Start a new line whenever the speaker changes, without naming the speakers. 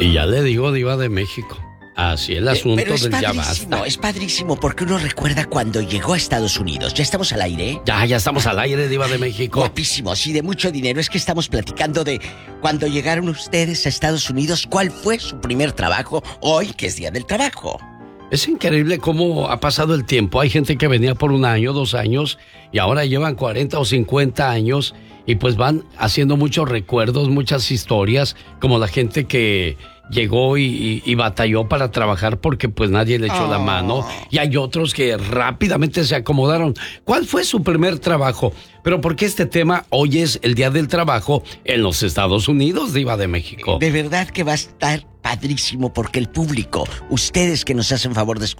Y ya le digo, Diva de México. Así el asunto
pero
del ya basta.
Es padrísimo porque uno recuerda cuando llegó a Estados Unidos. ¿Ya estamos al aire?
Ya estamos al aire, Diva de México.
Guapísimo, sí, de mucho dinero. Es que estamos platicando de cuando llegaron ustedes a Estados Unidos. ¿Cuál fue su primer trabajo hoy, que es Día del Trabajo?
Es increíble cómo ha pasado el tiempo. Hay gente que venía por 1 año, 2 años, y ahora llevan 40 o 50 años, y pues van haciendo muchos recuerdos, muchas historias, como la gente que llegó y batalló para trabajar porque pues nadie le echó la mano, y hay otros que rápidamente se acomodaron. ¿Cuál fue su primer trabajo? Pero ¿por qué este tema hoy es el Día del Trabajo en los Estados Unidos, Diva de México?
De verdad que va a estar padrísimo porque el público, ustedes que nos hacen favor de